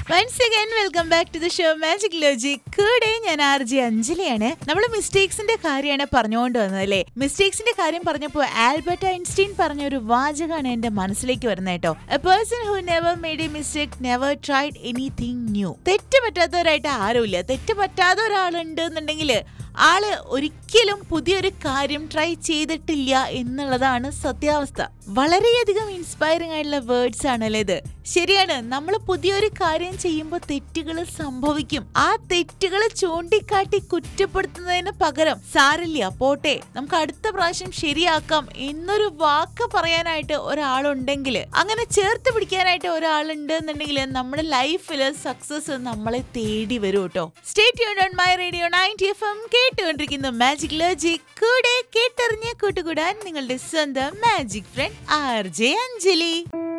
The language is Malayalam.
Once again, welcome back to the show Magic Logic. കൂടെ ഞാൻ RJ അഞ്ജലിയാണ്. നമ്മൾ മിസ്റ്റേക്സിന്റെ കാര്യമാണ് പറഞ്ഞുകൊണ്ട് വന്നത് അല്ലേ? മിസ്റ്റേക്സിന്റെ കാര്യം പറഞ്ഞപ്പോൾ ആൽബർട്ട് ഐൻസ്റ്റീൻ പറഞ്ഞ ഒരു വാചകമാണ് എന്റെ മനസ്സിലേക്ക് വരുന്നത് കേട്ടോ. A person who never made a mistake never tried anything new. തെറ്റ് പറ്റാത്തവരായിട്ട് ആരുമില്ല. തെറ്റ് പറ്റാത്ത ഒരാളുണ്ട് എന്നുണ്ടെങ്കിൽ ആള് ഒരിക്കലും പുതിയൊരു കാര്യം ട്രൈ ചെയ്തിട്ടില്ല എന്നുള്ളതാണ് സത്യാവസ്ഥ. വളരെയധികം ഇൻസ്പയറിംഗ് ആയിട്ടുള്ള വേർഡ്സ് ആണല്ലേ ഇത്. ശരിയാണ്, നമ്മൾ പുതിയൊരു കാര്യം ചെയ്യുമ്പോൾ തെറ്റുകൾ സംഭവിക്കും. ആ തെറ്റുകൾ ചൂണ്ടിക്കാട്ടി കുറ്റപ്പെടുത്തുന്നതിന് പകരം സാരില്ല പോട്ടെ, നമുക്ക് അടുത്ത പ്രാവശ്യം ശരിയാക്കാം എന്നൊരു വാക്ക് പറയാനായിട്ട് ഒരാളുണ്ടെങ്കിൽ, അങ്ങനെ ചേർത്ത് പിടിക്കാനായിട്ട് ഒരാളുണ്ട് എന്നുണ്ടെങ്കിൽ നമ്മുടെ ലൈഫിൽ സക്സസ് നമ്മളെ തേടി വരും കേട്ടോ. Stay tuned on my radio 90 FM കേട്ടുകൊണ്ടിരിക്കുന്നു മാജിക് ലോജിക്. കൂടെ കേട്ടറിഞ്ഞ് കൂട്ടുകൂടാൻ നിങ്ങളുടെ സ്വന്തം മാജിക് ഫ്രണ്ട് RJ അഞ്ജലി.